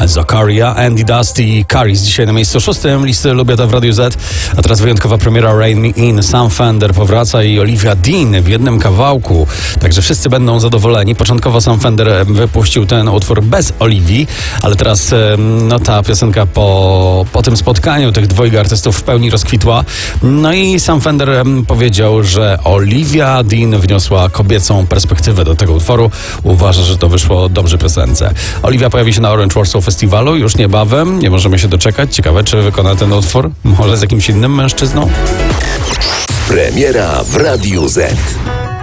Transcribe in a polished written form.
Zakaria, Andy Dust i Caris dzisiaj na miejscu 6 listy Lubię to w Radiu Z. A teraz wyjątkowa premiera Rain Me In. Sam Fender powraca i Olivia Dean w jednym kawałku. Także wszyscy będą zadowoleni. Początkowo sam Fender wypuścił ten utwór bez Olivii, ale teraz ta piosenka po tym spotkaniu tych dwojga artystów w pełni rozkwitła. No i sam Fender powiedział, że Olivia Dean wniosła kobiecą perspektywę do tego utworu. Uważa, że to wyszło dobrze piosence. Olivia pojawi się na Orange Warsaw Festiwalu już niebawem. Nie możemy się doczekać. Ciekawe, czy wykona ten utwór. Może z jakimś innym mężczyzną? Premiera w Radiu Z.